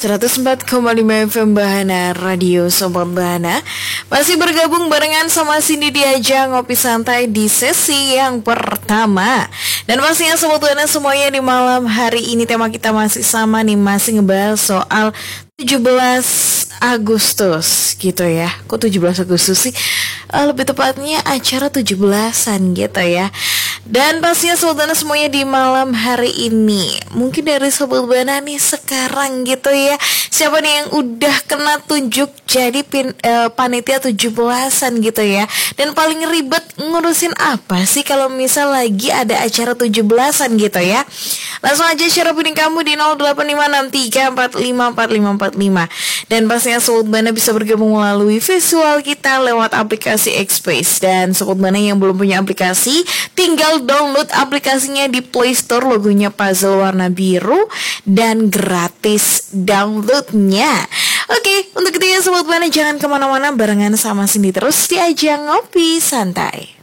104,5 FM Bahana Radio Sobat Bahana. Masih bergabung barengan sama Cindy di ajang Ngopi Santai di sesi yang pertama. Dan pastinya Sobat Bahana semuanya di malam hari ini tema kita masih sama nih, masih ngebahas soal 17 Agustus gitu ya. Kok 17 Agustus sih? Lebih tepatnya acara 17-an gitu ya. Dan pastinya Sobat Bana semuanya di malam hari ini, mungkin dari Sobat Bana nih sekarang gitu ya, siapa nih yang udah kena tunjuk jadi panitia 17-an gitu ya. Dan paling ribet ngurusin apa sih kalau misal lagi ada acara 17-an gitu ya. Langsung aja share opini kamu di 085634545545. Dan pastinya Sobat Bana bisa bergabung melalui visual kita lewat aplikasi X-Space. Dan Sobat Bana yang belum punya aplikasi, tinggal download aplikasinya di Play Store, logonya puzzle warna biru dan gratis downloadnya. Oke, untuk itu ya Sobat Bana, jangan kemana-mana, barengan sama Cindy terus di ajang Ngopi Santai.